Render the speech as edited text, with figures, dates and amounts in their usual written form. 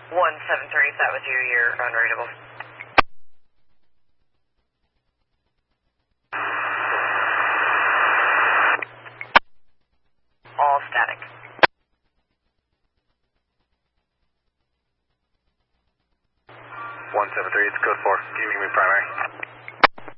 1730, if that was you, you're unreadable. All static. 173, it's code 4. Giving me primary.